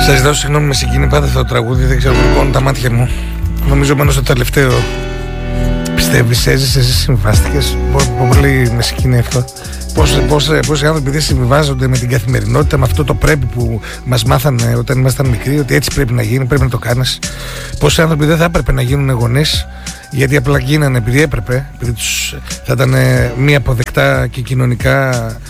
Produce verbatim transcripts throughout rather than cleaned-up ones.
Σας ζητάω συγγνώμη, με συγκινεί πάντα αυτό το τραγούδι, δεν ξέρω πού τα μάτια μου. Νομίζω πάνω στο τελευταίο. Πιστεύεις, έζησες, συμβάστηκες. Πολύ με συγκινεί αυτό. Πόσοι άνθρωποι δεν συμβιβάζονται με την καθημερινότητα, με αυτό το πρέπει που μας μάθανε όταν ήμασταν μικροί, ότι έτσι πρέπει να γίνει, πρέπει να το κάνεις. Πόσοι άνθρωποι δεν θα έπρεπε να γίνουν γονείς, γιατί απλά γίνανε επειδή έπρεπε, επειδή τους θα ήταν μη αποδεκτά και κοινωνικά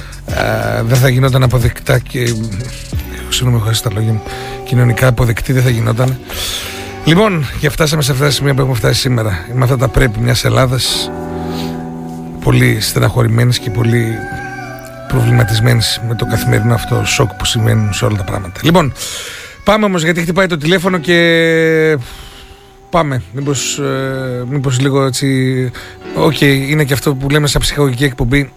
α, δεν θα γινόταν αποδεκτά και. Συγγνώμη, έχω χάσει τα λόγια μου. Κοινωνικά αποδεκτή δεν θα γινόταν. Λοιπόν, και φτάσαμε σε αυτά τα σημεία που έχουμε φτάσει σήμερα. Με αυτά τα πρέπει μιας Ελλάδας πολύ στεναχωρημένης και πολύ προβληματισμένης με το καθημερινό αυτό σοκ που συμβαίνουν σε όλα τα πράγματα. Λοιπόν, πάμε όμως, γιατί χτυπάει το τηλέφωνο και πάμε. Μήπως, ε, μήπως λίγο έτσι. Οκ, okay, είναι και αυτό που λέμε σαν ψυχαγωγική εκπομπή,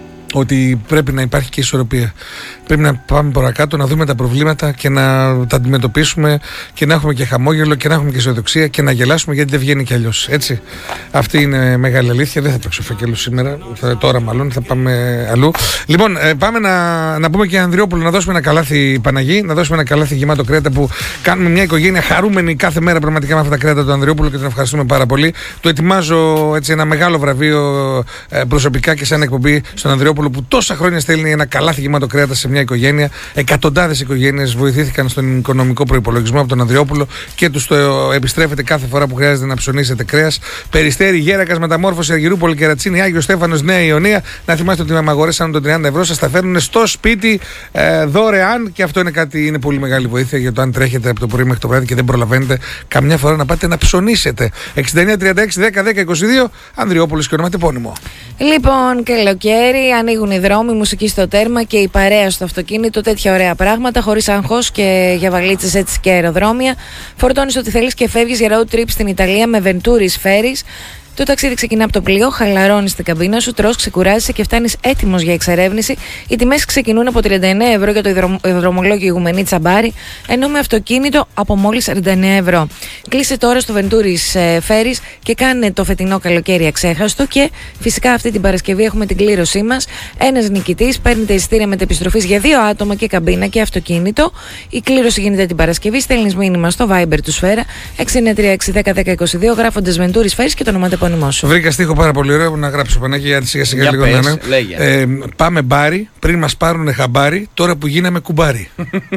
ότι πρέπει να υπάρχει και ισορροπία. Πρέπει να πάμε παρακάτω, να δούμε τα προβλήματα και να τα αντιμετωπίσουμε και να έχουμε και χαμόγελο και να έχουμε και αισιοδοξία και να γελάσουμε, γιατί δεν βγαίνει κι αλλιώς. Έτσι. Αυτή είναι μεγάλη αλήθεια. Δεν θα παίξω φακέλους σήμερα. Θα, τώρα, μάλλον θα πάμε αλλού. Λοιπόν, ε, πάμε να, να πούμε και Ανδριόπουλο, να δώσουμε ένα καλάθι Παναγί, να δώσουμε ένα καλάθι γεμάτο κρέατα, που κάνουμε μια οικογένεια χαρούμενη κάθε μέρα πραγματικά με αυτά τα κρέατα του Ανδριόπουλου και τον ευχαριστούμε πάρα πολύ. Του ετοιμάζω έτσι ένα μεγάλο βραβείο ε, προσωπικά και σαν εκπομπή στον Ανδριόπουλο, που τόσα χρόνια στέλνει ένα καλάθι γεμάτο κρέατα σε μια οικογένεια. Εκατοντάδες οικογένειες βοηθήθηκαν στον οικονομικό προϋπολογισμό από τον Ανδριόπουλο και τους το επιστρέφεται κάθε φορά που χρειάζεται να ψωνίσετε κρέας. Περιστέρι, Γέρακας, Μεταμόρφωση, Αργυρούπολη, Κερατσίνη, Άγιος Στέφανος, Νέα Ιωνία. Να θυμάστε ότι με αγορέσαν των τριάντα ευρώ, σας τα φέρνουν στο σπίτι ε, δωρεάν, και αυτό είναι κάτι, είναι πολύ μεγάλη βοήθεια για το αν τρέχετε από το πρωί μέχρι το βράδυ και δεν προλαβαίνετε καμιά φορά να πάτε να ψωνίσετε. εξήντα εννιά τριάντα έξι δέκα δέκα είκοσι δύο Ανδριόπουλος και ονοματεπώνυμο. Λοιπόν, καλοκαίρι, ανοίγουν οι δρόμοι, μουσική στο τέρμα και η παρέα στο αυτοκίνητο, τέτοια ωραία πράγματα, χωρίς αγχώς και για βαλίτσες έτσι και αεροδρόμια. Φορτώνεις ό,τι θέλεις και φεύγεις για road trip στην Ιταλία με Venturi's Ferries. Το ταξίδι ξεκινά από το πλοίο, χαλαρώνεις την καμπίνα σου, τρως, ξεκουράζεσαι και φτάνεις έτοιμος για εξερεύνηση. Οι τιμές ξεκινούν από τριάντα εννέα ευρώ για το υδρομολόγιο Ιγουμενή Τσαμπάρη, ενώ με αυτοκίνητο από μόλις σαράντα εννέα ευρώ. Κλείσε τώρα στο Venturi's Ferries και κάνε το φετινό καλοκαίρι αξέχαστο. Και φυσικά αυτή την Παρασκευή έχουμε την κλήρωσή μας. Ένας νικητής παίρνει τα εισιτήρια μετεπιστροφής για δύο άτομα και καμπίνα και αυτοκίνητο. Η κλήρωση γίνεται την Παρασκευή. Στέλνεις μήνυμα στο Viber του Σφαίρα έξι εννιά τρία έξι δέκα δέκα είκοσι δύο γράφοντας Venturi's Ferries και το ονοματεπώνυμο. Βρήκα στίχο πάρα πολύ ωραίο να γράψω, Παναγί, γιατί σιγά σιγά λίγο πες, να είναι. Ε, πάμε μπάρι, πριν μας πάρουνε χαμπάρι, τώρα που γίναμε κουμπάρι.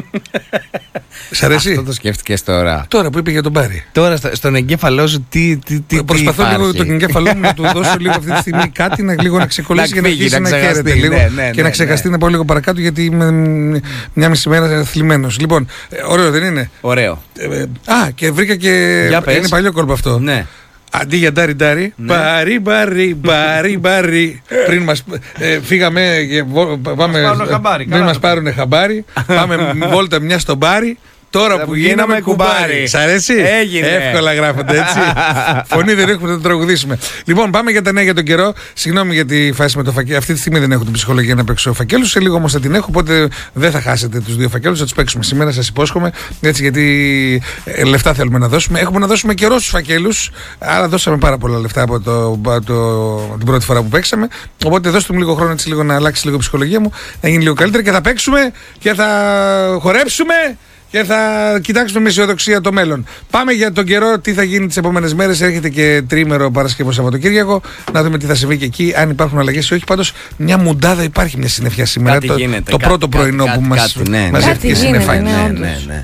Σ' αρέσει? Αυτό το σκέφτηκες τώρα. Τώρα που είπε για τον μπάρι. Τώρα στο, στον εγκέφαλό σου τι, τι, τι Προσπαθώ τι λίγο τον εγκέφαλό μου να του δώσω λίγο αυτή τη στιγμή κάτι, να, λίγο να ξεκολλήσει και να αρχίσει να, να χαίρεται λίγο. Ναι, ναι, και ναι, να ξεχαστεί, ναι, να πάω λίγο παρακάτω, γιατί είμαι μια μισή μέρα θλιμμένος. Λοιπόν, ε, ωραίο δεν είναι? Ωραίο. Ε, α, και βρήκα και. Είναι παλιό κόλπο αυτό. Ναι. Αντί για ντάρι ντάρι, ναι, μπάρι μπάρι μπάρι μπάρι. Πριν μας ε, φύγαμε και πάμε, πριν μας πάρουνε χαμπάρι, πάμε βόλτα μια στο μπάρι. Τώρα που γίναμε κουμπάρι. Σ' αρέσει? Έγινε. Εύκολα γράφονται, έτσι. Φωνή δεν έχουμε, να το τραγουδήσουμε. Λοιπόν, πάμε για τα νέα για τον καιρό. Συγγνώμη για τη φάση με το φακέλο. Αυτή τη στιγμή δεν έχω την ψυχολογία να παίξω φακέλους. Σε λίγο όμως θα την έχω. Οπότε δεν θα χάσετε τους δύο φακέλους. Θα τους παίξουμε σήμερα, σας υπόσχομαι. Έτσι, γιατί λεφτά θέλουμε να δώσουμε. Έχουμε να δώσουμε καιρό στους φακέλους. Άρα δώσαμε πάρα πολλά λεφτά από το, το, την πρώτη φορά που παίξαμε. Οπότε δώστε μου λίγο χρόνο, έτσι, λίγο να αλλάξει λίγο η ψυχολογία μου, να γίνει λίγο καλύτερα και θα παίξουμε και θα χορέψουμε. Και θα κοιτάξουμε με αισιοδοξία το μέλλον. Πάμε για τον καιρό, τι θα γίνει τις επόμενες μέρες. Έρχεται και τρίμερο Παρασκευό Σαββατοκύριακο. Να δούμε τι θα συμβεί και εκεί, αν υπάρχουν αλλαγές ή όχι. Πάντως, μια μουντάδα υπάρχει, μια συννεφιά σήμερα. Κάτι το γίνεται, το κάτι, πρώτο κάτι, πρωινό κάτι, που μας κάτι, ναι, μαζεύτηκε συννεφά. Ναι, ναι, ναι, ναι.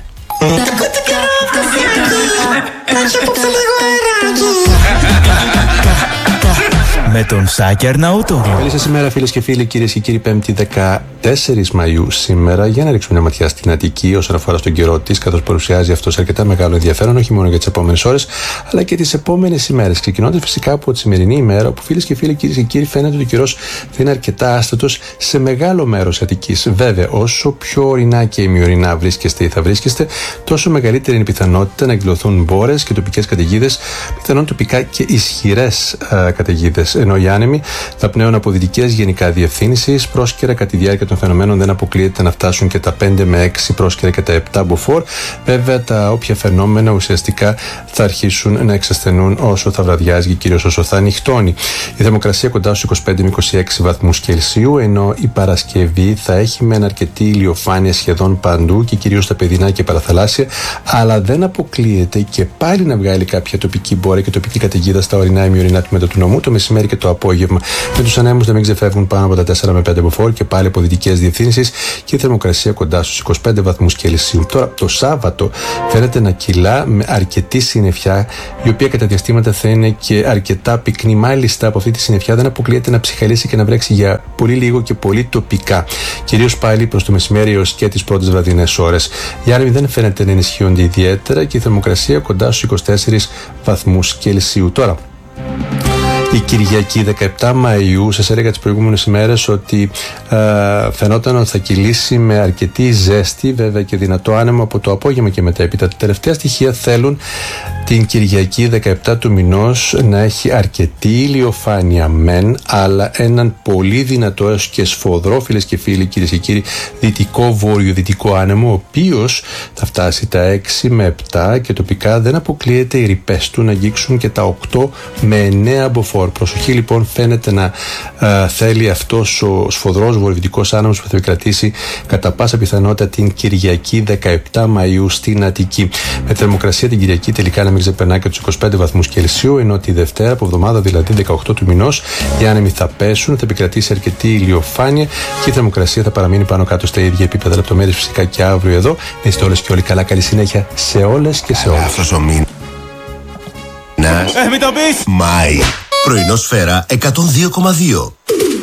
Με τον Σάκη Αρναούτογλου. Καλή σας ημέρα, φίλες και φίλοι, κυρίες και κύριοι. Πέμπτη δεκατέσσερις Μαΐου σήμερα, για να ρίξουμε μια ματιά στην Αττική όσον αφορά στον καιρό της, καθώς παρουσιάζει αυτό σε αρκετά μεγάλο ενδιαφέρον, όχι μόνο για τις επόμενες ώρες, αλλά και τις επόμενες ημέρες. Ξεκινώντας φυσικά από τη σημερινή ημέρα, όπου φίλες και φίλοι, κυρίες και κύριοι, φαίνεται ότι ο καιρός θα είναι αρκετά άστατος σε μεγάλο μέρος Αττικής. Βέβαια, όσο πιο ορεινά και ημιορεινά βρίσκεστε ή θα βρίσκεστε, τόσο μεγαλύτερη είναι η πιθανότητα να εκδηλωθούν μπόρες και τοπικές καταιγίδες, πιθανόν τοπικά και ισχυρές καταιγίδες. ενώ οι άνεμοι θα πνέουν από δυτικές γενικά διευθύνσεις. Πρόσκαιρα κατά τη διάρκεια των φαινομένων δεν αποκλείεται να φτάσουν και τα πέντε με έξι πρόσκαιρα και τα επτά μποφόρ. Βέβαια, τα όποια φαινόμενα ουσιαστικά θα αρχίσουν να εξασθενούν όσο θα βραδιάζει και κυρίως όσο θα νυχτώνει. Η θερμοκρασία κοντά στους είκοσι πέντε με είκοσι έξι βαθμούς Κελσίου, ενώ η Παρασκευή θα έχει μεν αρκετή ηλιοφάνεια σχεδόν παντού και κυρίως στα παιδινά και παραθαλάσσια, αλλά δεν αποκλείεται και πάλι να βγάλει κάποια τοπική μπόρια και τοπική καταιγίδα στα ορεινά ημιορεινά τμήματα του νομού το μεσημέρι και το απόγευμα. Με τους ανέμους να μην ξεφεύγουν πάνω από τα τέσσερα με πέντε μποφόρ και πάλι από δυτικές διευθύνσεις και η θερμοκρασία κοντά στους είκοσι πέντε βαθμούς Κελσίου. Τώρα, το Σάββατο φαίνεται να κυλά με αρκετή συννεφιά, η οποία κατά διαστήματα θα είναι και αρκετά πυκνή. Μάλιστα, από αυτή τη συννεφιά δεν αποκλείεται να ψυχαλίσει και να βρέξει για πολύ λίγο και πολύ τοπικά. Κυρίως πάλι προς το μεσημέρι έως και τις πρώτες βραδινές ώρες. Οι άνεμοι δεν φαίνεται να ενισχύονται ιδιαίτερα και η θερμοκρασία κοντά στους είκοσι τέσσερις βαθμούς Κελσίου. Τώρα, η Κυριακή δεκαεπτά Μαΐου, σας έλεγα τις προηγούμενες ημέρες ότι ε, φαινόταν ότι θα κυλήσει με αρκετή ζέστη, βέβαια και δυνατό άνεμο από το απόγευμα και μετέπειτα. Τα τελευταία στοιχεία θέλουν την Κυριακή δεκαεπτά του μηνός να έχει αρκετή ηλιοφάνεια μεν, αλλά έναν πολύ δυνατό έως και σφοδρό, φίλες και φίλοι, κυρίες και κύριοι, δυτικό βόρειο-δυτικό άνεμο, ο οποίος θα φτάσει τα έξι με επτά και τοπικά δεν αποκλείεται οι ρηπές του να αγγίξουν και τα οκτώ με εννέα μποφόρ. Προσοχή λοιπόν, φαίνεται να α, θέλει αυτός ο σφοδρός βορειοδυτικός άνεμος που θα επικρατήσει κατά πάσα πιθανότητα την Κυριακή δεκαεπτά Μαΐου στην Αττική. Με θερμοκρασία την Κυριακή τελικά να μην ξεπερνά και τους είκοσι πέντε βαθμούς Κελσίου, ενώ τη Δευτέρα από εβδομάδα, δηλαδή δεκαοκτώ του μηνός, οι άνεμοι θα πέσουν, θα επικρατήσει αρκετή ηλιοφάνεια και η θερμοκρασία θα παραμείνει πάνω κάτω στα ίδια επίπεδα. Λεπτομέρειες φυσικά και αύριο εδώ. Να είστε όλες και όλοι καλά. Καλή συνέχεια σε όλες και σε όλους. Αυτός ο μήνας. Ε, μην το πεις! Μάη. Πρωινό Σφαίρα εκατόν δύο κόμμα δύο.